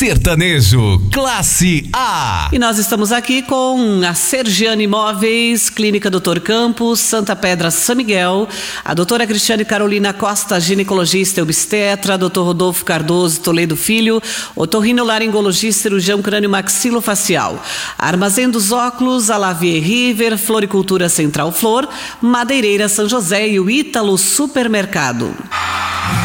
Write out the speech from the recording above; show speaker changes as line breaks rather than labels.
Sertanejo, classe A.
E nós estamos aqui com a Sergiane Imóveis, Clínica Dr. Campos, Santa Pedra, São Miguel, a doutora Cristiane Carolina Costa, ginecologista e obstetra, doutor Rodolfo Cardoso Toledo Filho, otorrinolaringologista, cirurgião crânio-maxilofacial, Armazém dos Óculos, Alavier River, Floricultura Central Flor, Madeireira São José e o Ítalo Supermercado.